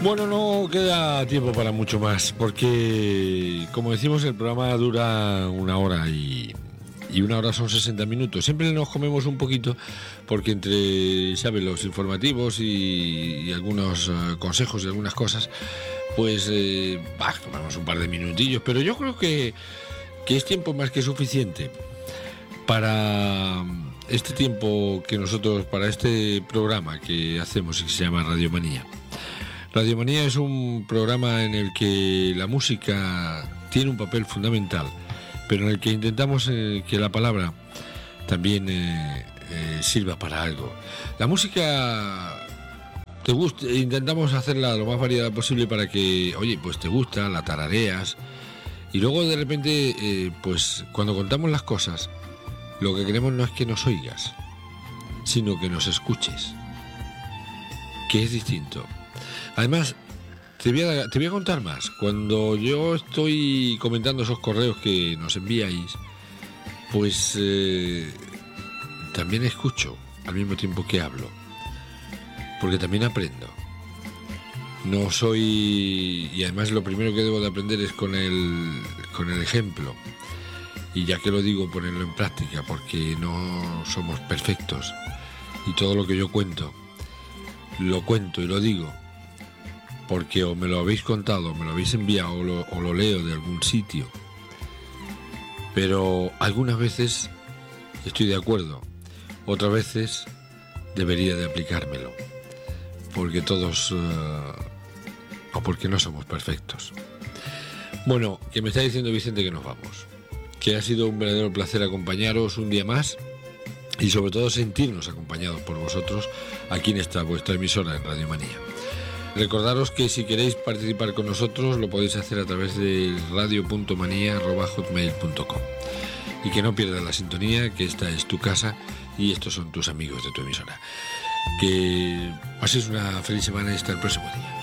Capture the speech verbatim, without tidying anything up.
Bueno, no queda tiempo para mucho más, porque, como decimos, el programa dura una hora y, y una hora son sesenta minutos. Siempre nos comemos un poquito, porque entre, ¿sabes?, los informativos y, y algunos uh, consejos y algunas cosas, pues, eh, bah, tomamos un par de minutillos, pero yo creo que, que es tiempo más que suficiente para este tiempo que nosotros, para este programa que hacemos y que se llama Radiomanía. Radiomanía es un programa en el que la música tiene un papel fundamental, pero en el que intentamos eh, que la palabra también eh, eh, sirva para algo. La música te gusta, intentamos hacerla lo más variada posible para que, oye, pues te gusta, la tarareas, y luego de repente, eh, pues cuando contamos las cosas, lo que queremos no es que nos oigas, sino que nos escuches, que es distinto. Además, te voy, a, te voy a contar más. Cuando yo estoy comentando esos correos que nos enviáis, pues eh, también escucho al mismo tiempo que hablo, porque también aprendo. No soy... Y además lo primero que debo de aprender es con el, con el ejemplo. Y ya que lo digo, ponerlo en práctica, porque no somos perfectos. Y todo lo que yo cuento, lo cuento y lo digo porque o me lo habéis contado, o me lo habéis enviado, o lo, o lo leo de algún sitio. Pero algunas veces estoy de acuerdo, otras veces debería de aplicármelo, porque todos, uh, o porque no somos perfectos. Bueno, que me está diciendo Vicente que nos vamos, que ha sido un verdadero placer acompañaros un día más y sobre todo sentirnos acompañados por vosotros aquí en esta vuestra emisora en Radiomanía. Recordaros que si queréis participar con nosotros lo podéis hacer a través de radio punto manía arroba hotmail punto com, y que no pierdas la sintonía, que esta es tu casa y estos son tus amigos de tu emisora. Que paséis una feliz semana y hasta el próximo día.